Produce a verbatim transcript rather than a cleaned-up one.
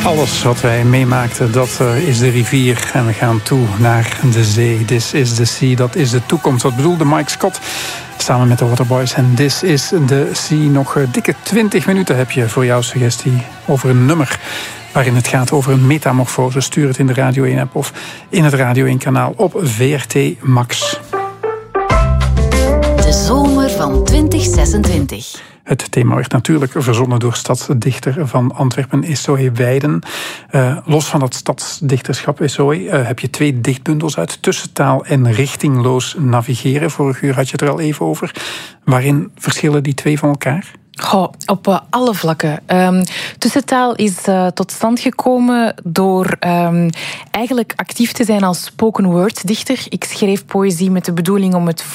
Alles wat wij meemaakten, dat uh, is de rivier. En we gaan toe naar de zee. This is the sea, dat is de toekomst. Wat bedoelde Mike Scott samen met de Waterboys. En This is the sea. Nog uh, dikke twintig minuten heb je voor jouw suggestie over een nummer waarin het gaat over een metamorfose. Stuur het in de Radio één-app of in het Radio één-kanaal op V R T Max. De zomer van twintig zesentwintig. Het thema werd natuurlijk verzonnen door stadsdichter van Antwerpen, Esoy Weiden. Uh, los van dat stadsdichterschap, Esoy, uh, heb je twee dichtbundels uit. Tussentaal en richtingloos navigeren. Vorig uur had je het er al even over. Waarin verschillen die twee van elkaar? Goh, op uh, alle vlakken. Um, Tussentaal is uh, tot stand gekomen door um, eigenlijk actief te zijn als spoken word dichter. Ik schreef poëzie met de bedoeling om het